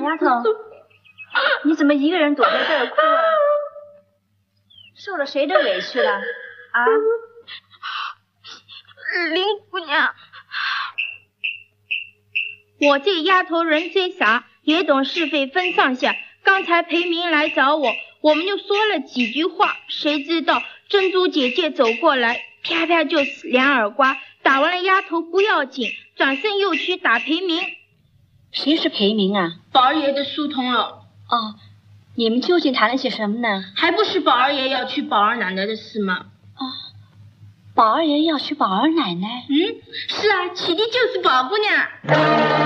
丫头，你怎么一个人躲在这儿哭啊？受了谁的委屈了？啊？ 林姑娘，我这丫头人虽傻，也懂是非分上下。刚才裴明来找我，我们就说了几句话，谁知道珍珠姐姐走过来，啪啪就2耳刮，打完了丫头不要紧，转身又去打裴明。 谁是裴明啊？ 宝儿爷的书童了。 哦，你们究竟谈了些什么呢？ 还不是宝儿爷要娶宝儿奶奶的事吗？ 哦，宝儿爷要娶宝儿奶奶？ 是啊，娶的就是宝姑娘。